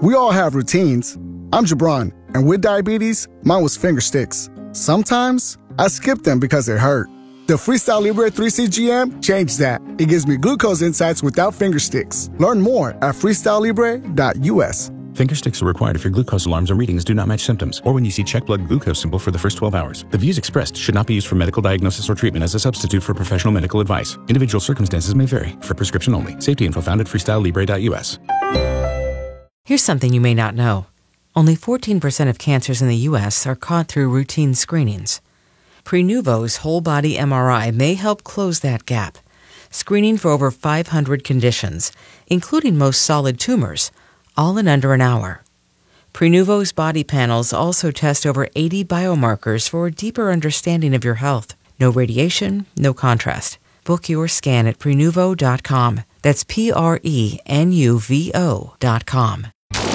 We all have routines. I'm Jabron, and with diabetes, mine was finger sticks. Sometimes I skip them because it hurt. The Freestyle Libre 3CGM changed that. It gives me glucose insights without finger sticks. Learn more at freestylelibre.us. Finger sticks are required if your glucose alarms or readings do not match symptoms, or when you see check blood glucose symbol for the first 12 hours. The views expressed should not be used for medical diagnosis or treatment as a substitute for professional medical advice. Individual circumstances may vary. For prescription only. Safety info found at freestylelibre.us. Here's something you may not know. Only 14% of cancers in the U.S. are caught through routine screenings. Prenuvo's whole-body MRI may help close that gap, screening for over 500 conditions, including most solid tumors, all in under an hour. Prenuvo's body panels also test over 80 biomarkers for a deeper understanding of your health. No radiation, no contrast. Book your scan at Prenuvo.com. That's Prenuvo.com.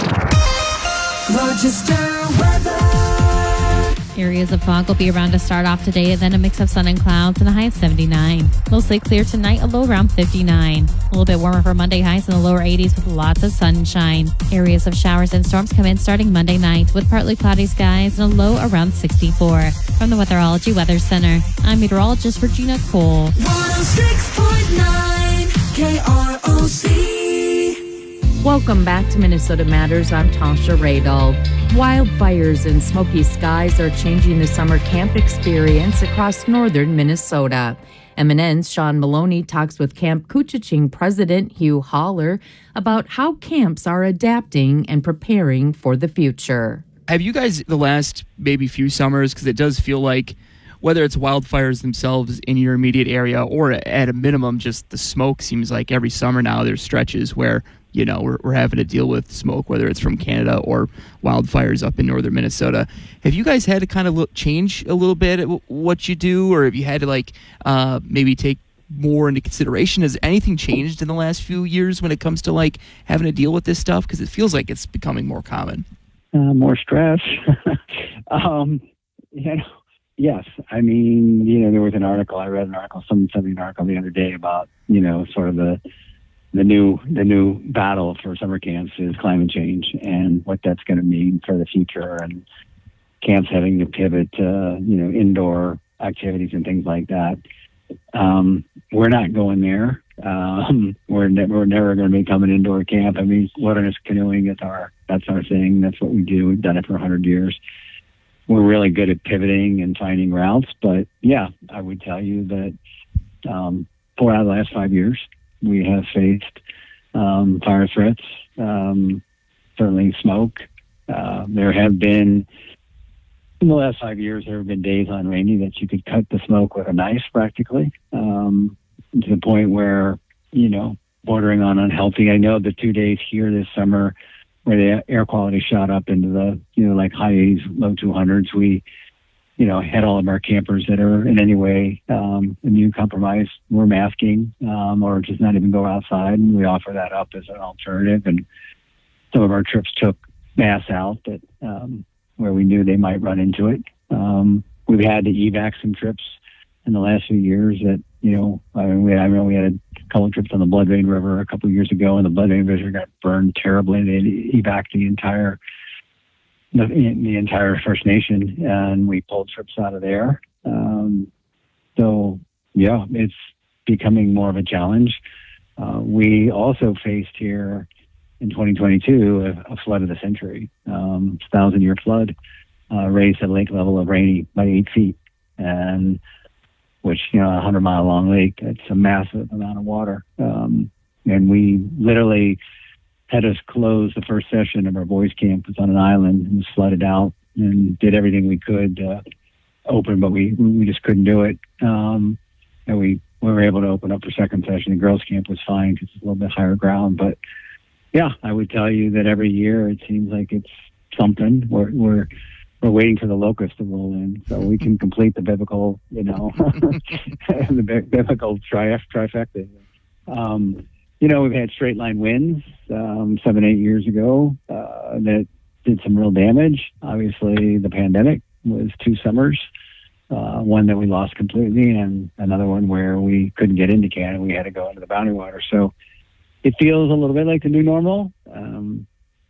Rochester weather. Areas of fog will be around to start off today, then a mix of sun and clouds and a high of 79. Mostly clear tonight, a low around 59. A little bit warmer for Monday, highs in the lower 80s with lots of sunshine. Areas of showers and storms come in starting Monday night with partly cloudy skies and a low around 64. From the Weatherology Weather Center, I'm meteorologist Regina Cole. 106.9 KROC. Welcome back to Minnesota Matters. I'm Tasha Radal. Wildfires and smoky skies are changing the summer camp experience across northern Minnesota. MNN's Sean Maloney talks with Camp Couchiching President Hugh Haller about how camps are adapting and preparing for the future. Have you guys, the last maybe few summers, because it does feel like whether it's wildfires themselves in your immediate area or at a minimum just the smoke, seems like every summer now there's stretches where we're having to deal with smoke, whether it's from Canada or wildfires up in northern Minnesota. Have you guys had to kind of change a little bit what you do, or have you had to maybe take more into consideration? Has anything changed in the last few years when it comes to having to deal with this stuff? Because it feels like it's becoming more common. More stress. Yes. I mean, there was an article, I read an article, someone sent me an article the other day about, sort of the new battle for summer camps is climate change and what that's going to mean for the future, and camps having to pivot to, indoor activities and things like that. We're not going there. We're never going to become an indoor camp. I mean, wilderness canoeing that's our thing. That's what we do. We've done it for 100 years. We're really good at pivoting and finding routes. But yeah, I would tell you that 4 out of the last 5 years, we have faced fire threats, certainly smoke. There have been, in the last 5 years, there have been days on Rainy that you could cut the smoke with a knife practically, to the point where, bordering on unhealthy. I know the 2 days here this summer where the air quality shot up into the, high 80s, low 200s. We, had all of our campers that are in any way immune compromised, we're masking or just not even go outside. And we offer that up as an alternative. And some of our trips took masks out that where we knew they might run into it. We've had to evac some trips in the last few years that, we had a couple of trips on the Blood Vein River a couple of years ago, and the Blood Vein River got burned terribly. They evac'd the entire First Nation, and we pulled trips out of there. So yeah, it's becoming more of a challenge. We also faced here in 2022 a flood of the century, 1,000-year flood, raised the lake level of Rainy by 8 feet, and which, a 100-mile long lake, it's a massive amount of water. And we literally had us close the first session of our boys camp. It was on an island and was flooded out, and did everything we could to open, but we just couldn't do it. And we were able to open up for second session. The girls camp was fine because it's a little bit higher ground. But yeah, I would tell you that every year it seems like it's something. We're waiting for the locust to roll in so we can complete the biblical, the biblical trifecta. We've had straight line winds 7-8 years ago that did some real damage. Obviously, the pandemic was 2 summers, one that we lost completely, and another one where we couldn't get into Canada. We had to go into the boundary water. So it feels a little bit like the new normal.